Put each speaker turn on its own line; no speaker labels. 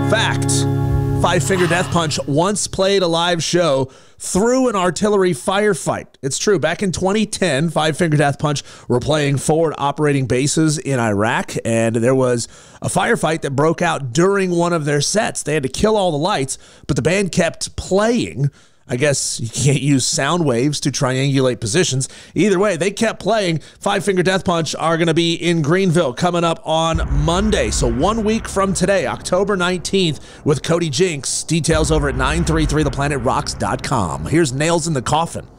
Fact. Five Finger Death Punch once played a live show through an artillery firefight. It's true. Back in 2010, Five Finger Death Punch were playing forward operating bases in Iraq, and there was a firefight that broke out during one of their sets. They had to kill all the lights, but the band kept playing. I guess you can't use sound waves to triangulate positions. Either way, they kept playing. Five Finger Death Punch are going to be in Greenville coming up on Monday. So 1 week from today, October 19th, with Cody Jinks. Details over at 933theplanetrocks.com. Here's Nails in the Coffin.